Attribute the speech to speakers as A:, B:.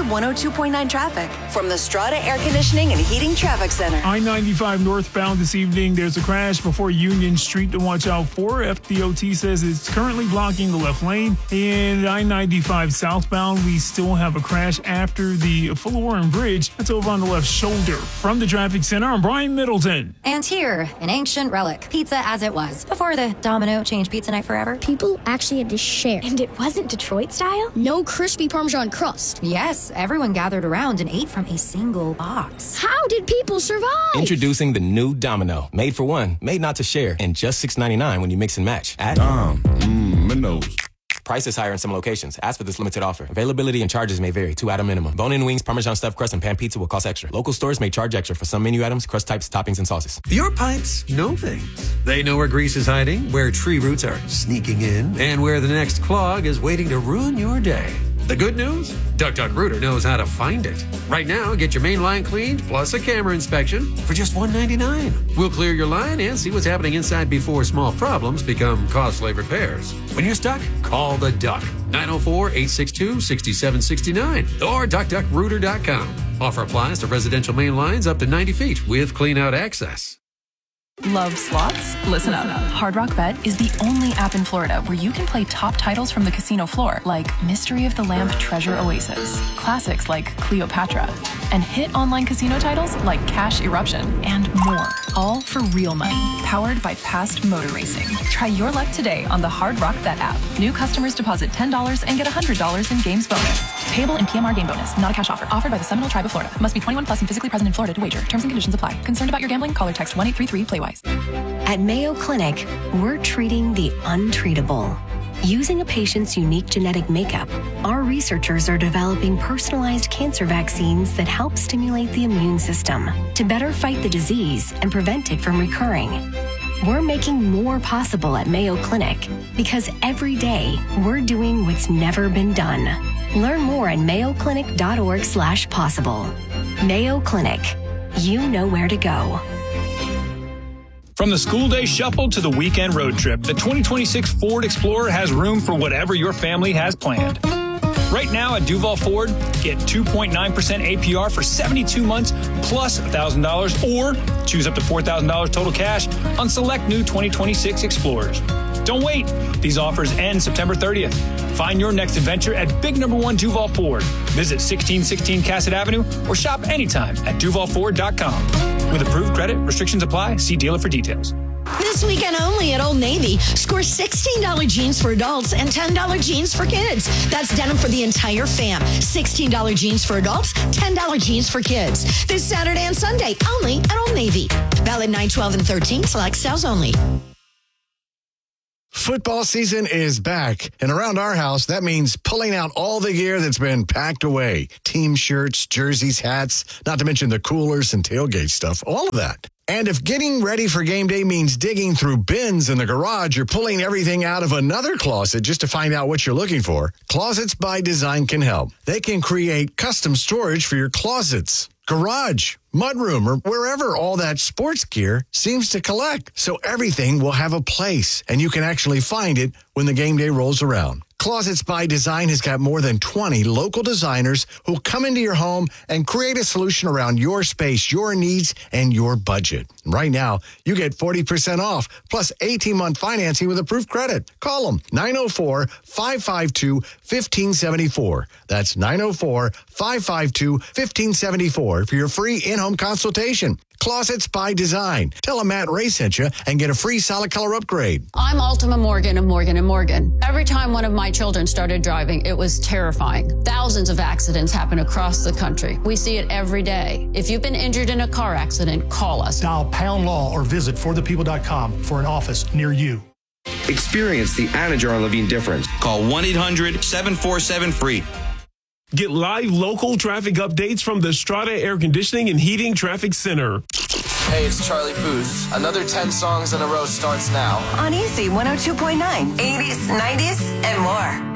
A: 102.9 traffic from the Strata Air Conditioning and Heating Traffic Center.
B: I-95 northbound this evening. There's a crash before Union Street to watch out for. FDOT says it's currently blocking the left lane. And I-95 southbound, we still have a crash after the Fuller Warren Bridge. That's over on the left shoulder. From the traffic center, I'm Brian Middleton.
C: And here, an ancient relic, pizza as it was, before the Domino changed pizza night forever.
D: People actually had to share.
E: And it wasn't Detroit style?
D: No crispy Parmesan crust.
C: Yes, everyone gathered around and ate from a single box.
D: How did people survive?
F: Introducing the new Domino. Made for one, made not to share, and just $6.99 when you mix and match. At
G: Minnows.
F: Price is higher in some locations. Ask for this limited offer. Availability and charges may vary. 2 item minimum. Bone-in wings, Parmesan stuffed crust, and pan pizza will cost extra. Local stores may charge extra for some menu items, crust types, toppings, and sauces.
H: Your pipes know things. They know where grease is hiding, where tree roots are sneaking in, and where the next clog is waiting to ruin your day. The good news? Duck Rooter knows how to find it. Right now, get your main line cleaned plus a camera inspection for just $1.99. We'll clear your line and see what's happening inside before small problems become costly repairs. When you're stuck, call the Duck. 904-862-6769 or duckduckrooter.com. Offer applies to residential main lines up to 90 feet with clean-out access.
I: Love slots? Listen up. Hard Rock Bet is the only app in Florida where you can play top titles from the casino floor, like Mystery of the Lamp Treasure Oasis, classics like Cleopatra, and hit online casino titles like Cash Eruption, and more. All for real money, powered by Past Motor Racing. Try your luck today on the Hard Rock Bet app. New customers deposit $10 and get $100 in games bonus. Payable in PMR game bonus, not a cash offer. Offered by the Seminole Tribe of Florida. Must be 21 plus and physically present in Florida to wager. Terms and conditions apply. Concerned about your gambling? Call or text 1-833-PLAY-WISE.
J: At Mayo Clinic, we're treating the untreatable. Using a patient's unique genetic makeup, our researchers are developing personalized cancer vaccines that help stimulate the immune system to better fight the disease and prevent it from recurring. We're making more possible at Mayo Clinic because every day we're doing what's never been done. Learn more at mayoclinic.org/possible. Mayo Clinic. You know where to go.
K: From the school day shuffle to the weekend road trip, the 2026 Ford Explorer has room for whatever your family has planned. Right now at Duval Ford, get 2.9% APR for 72 months plus $1,000 or choose up to $4,000 total cash on select new 2026 Explorers. Don't wait. These offers end September 30th. Find your next adventure at Big Number 1 Duval Ford. Visit 1616 Cassett Avenue or shop anytime at DuvalFord.com. With approved credit, restrictions apply. See dealer for details.
L: This weekend only at Old Navy. Score $16 jeans for adults and $10 jeans for kids. That's denim for the entire fam. $16 jeans for adults, $10 jeans for kids. This Saturday and Sunday only at Old Navy. Valid 9/12 and 13. Select sales only.
M: Football season is back, and around our house, that means pulling out all the gear that's been packed away. Team shirts, jerseys, hats, not to mention the coolers and tailgate stuff, all of that. And if getting ready for game day means digging through bins in the garage or pulling everything out of another closet just to find out what you're looking for, Closets by Design can help. They can create custom storage for your closets, garage, mudroom, or wherever all that sports gear seems to collect. So everything will have a place, and you can actually find it when the game day rolls around. Closets by Design has got more than 20 local designers who'll come into your home and create a solution around your space, your needs, and your budget. Right now, you get 40% off, plus 18-month financing with approved credit. Call them, 904-552-1574. That's 904-552-1574 for your free in-home consultation. Closets by Design. Tell them Matt Ray sent you and get a free solid color upgrade.
N: I'm Ultima Morgan of Morgan & Morgan. Every time one of my children started driving, it was terrifying. Thousands of accidents happen across the country. We see it every day. If you've been injured in a car accident, call us.
O: Dial Pound Law or visit forthepeople.com for an office near you.
P: Experience the Anna Jar Levine difference.
Q: Call 1-800-747-FREE.
B: Get live local traffic updates from the Strata Air Conditioning and Heating Traffic Center.
R: Hey, it's Charlie Puth. Another 10 songs in a row starts now.
A: On Easy 102.9, 80s, 90s, and more.